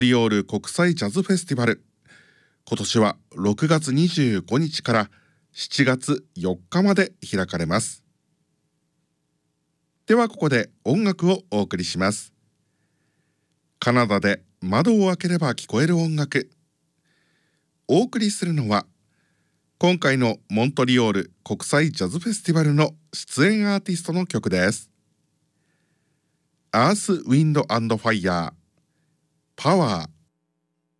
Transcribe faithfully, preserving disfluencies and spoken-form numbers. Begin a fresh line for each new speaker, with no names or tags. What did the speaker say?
リオール国際ジャズフェスティバル、今年はろくがつにじゅうごにちからしちがつよっかまで開かれます。ではここで音楽をお送りします。カナダで窓を開ければ聞こえる音楽。お送りするのは今回のモントリオール国際ジャズフェスティバルの出演アーティストの曲です。アース・ウィンド・アンド・ファイヤー、パワー。